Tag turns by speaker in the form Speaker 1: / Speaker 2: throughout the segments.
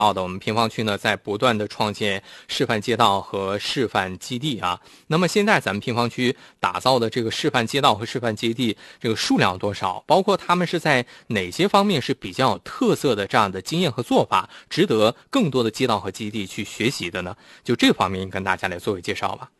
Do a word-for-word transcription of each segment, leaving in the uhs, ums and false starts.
Speaker 1: 好的，我们平房区呢在不断的创建示范街道和示范基地啊。那么现在咱们平房区打造的这个示范街道和示范基地，这个数量多少？包括他们是在哪些方面是比较有特色的这样的经验和做法，值得更多的街道和基地去学习的呢？就这方面跟大家来做个介绍吧。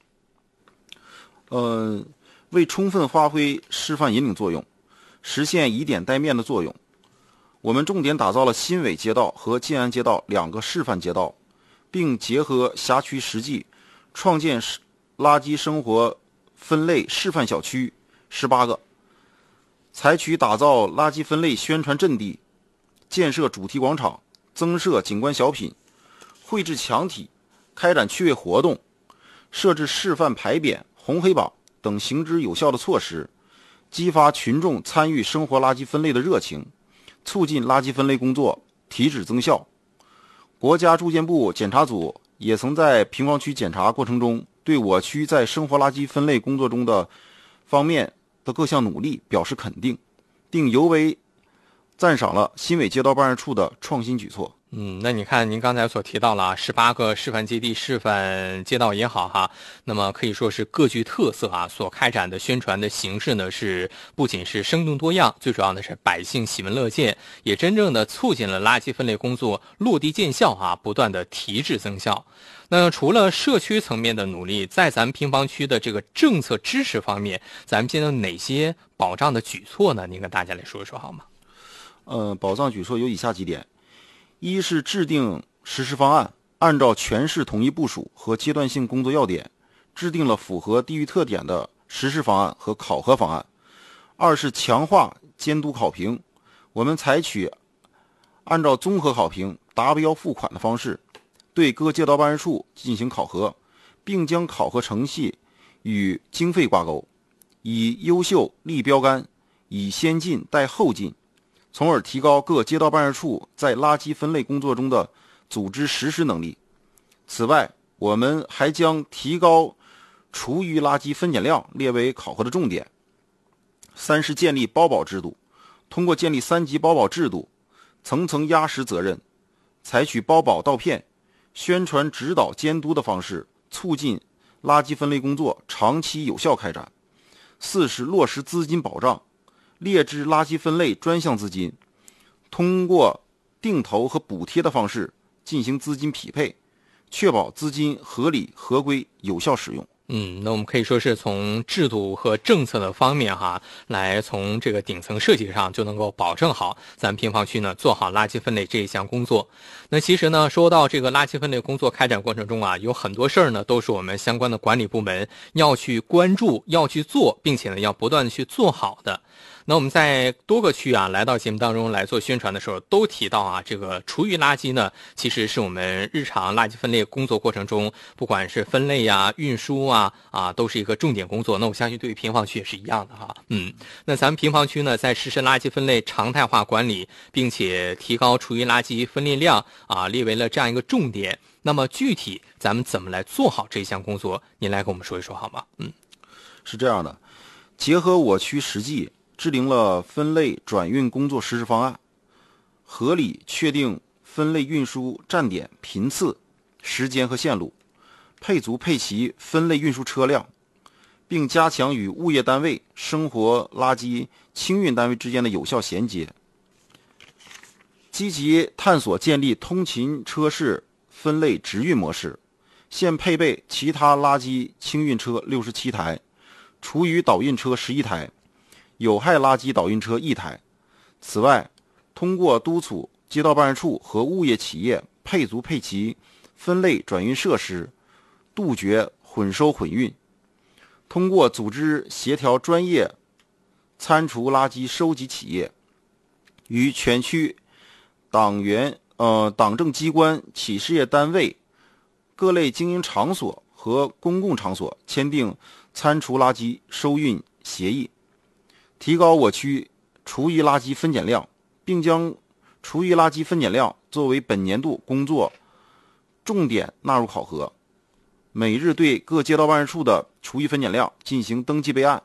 Speaker 2: 呃，为充分发挥示范引领作用，实现以点带面的作用，我们重点打造了新伟街道和建安街道两个示范街道，并结合辖区实际，创建垃圾生活分类示范小区十八个，采取打造垃圾分类宣传阵地，建设主题广场，增设景观小品，绘制墙体，开展趣味活动，设置示范牌匾、红黑榜等行之有效的措施，激发群众参与生活垃圾分类的热情，促进垃圾分类工作提质增效。国家住建部检查组也曾在平房区检查过程中，对我区在生活垃圾分类工作中的方面的各项努力表示肯定，并尤为赞赏了新伟街道办事处的创新举措。
Speaker 1: 嗯，那你看您刚才所提到了十八个示范基地、示范街道也好哈，那么可以说是各具特色啊，所开展的宣传的形式呢是不仅是生动多样，最主要的是百姓喜闻乐见，也真正的促进了垃圾分类工作落地见效啊，不断的提质增效。那除了社区层面的努力，在咱们平房区的这个政策支持方面，咱们现在有哪些保障的举措呢？您跟大家来说一说好吗？
Speaker 2: 呃，保障举措有以下几点：一是制定实施方案，按照全市统一部署和阶段性工作要点，制定了符合地域特点的实施方案和考核方案；二是强化监督考评，我们采取按照综合考评、达标付款的方式，对各街道办事处进行考核，并将考核成绩与经费挂钩，以优秀立标杆，以先进带后进，从而提高各街道办事处在垃圾分类工作中的组织实施能力。此外，我们还将提高厨余垃圾分拣量列为考核的重点。三是建立包保制度，通过建立三级包保制度，层层压实责任，采取包保到片、宣传指导监督的方式，促进垃圾分类工作长期有效开展。四是落实资金保障，列支垃圾分类专项资金，通过定投和补贴的方式进行资金匹配，确保资金合理、合规、有效使用。
Speaker 1: 嗯，那我们可以说是从制度和政策的方面哈，来从这个顶层设计上就能够保证好咱们平房区呢做好垃圾分类这一项工作。那其实呢，说到这个垃圾分类工作开展过程中啊，有很多事儿呢都是我们相关的管理部门要去关注、要去做，并且呢要不断的去做好的。那我们在多个区啊来到节目当中来做宣传的时候，都提到啊，这个厨余垃圾呢，其实是我们日常垃圾分类工作过程中，不管是分类呀、运输啊啊，都是一个重点工作。那我相信对于平房区也是一样的哈。嗯，那咱们平房区呢，在实施垃圾分类常态化管理，并且提高厨余垃圾分类量啊，列为了这样一个重点。那么具体咱们怎么来做好这项工作？您来跟我们说一说好吗？嗯，
Speaker 2: 是这样的，结合我区实际，制定了分类转运工作实施方案，合理确定分类运输站点频次、时间和线路，配足配齐分类运输车辆，并加强与物业单位、生活垃圾清运单位之间的有效衔接，积极探索建立通勤车式分类直运模式。现配备其他垃圾清运车六十七台，厨余导运车十一台，有害垃圾导运车一台。此外，通过督促街道办事处和物业企业配足配齐分类转运设施，杜绝混收混运，通过组织协调专业餐厨垃圾收集企业，与全区党员、呃党政机关、企事业单位、各类经营场所和公共场所签订餐厨垃圾收运协议，提高我区厨余垃圾分拣量，并将厨余垃圾分拣量作为本年度工作重点纳入考核，每日对各街道办事处的厨余分拣量进行登记备案，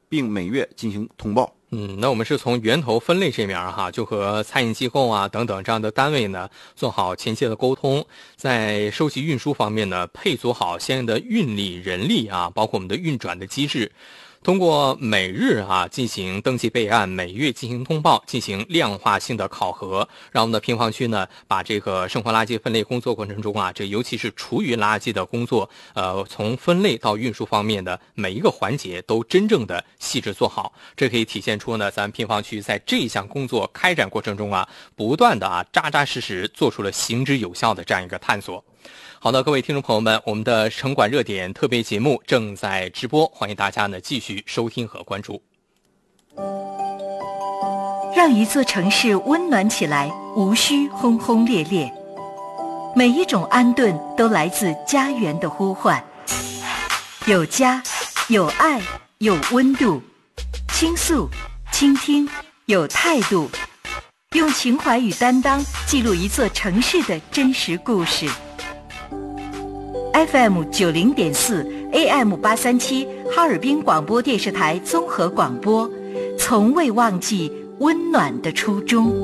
Speaker 2: 并每月进行通报。
Speaker 1: 嗯，那我们是从源头分类这面哈，就和餐饮机构啊等等这样的单位呢做好前期的沟通，在收集运输方面呢配组好相应的运力人力啊，包括我们的运转的机制。通过每日啊进行登记备案，每月进行通报，进行量化性的考核，让我们的平房区呢把这个生活垃圾分类工作过程中啊，这尤其是厨余垃圾的工作，呃，从分类到运输方面的每一个环节都真正的细致做好。这可以体现出呢，咱平房区在这一项工作开展过程中啊，不断的啊扎扎实实做出了行之有效的这样一个探索。好的，各位听众朋友们，我们的城管热点特别节目正在直播，欢迎大家呢继续收听和关注。
Speaker 3: 让一座城市温暖起来，无需轰轰烈烈。每一种安顿都来自家园的呼唤。有家，有爱，有温度。倾诉，倾听，有态度。用情怀与担当记录一座城市的真实故事。F M 九零点四 A M 八三七哈尔滨广播电视台综合广播，从未忘记温暖的初衷。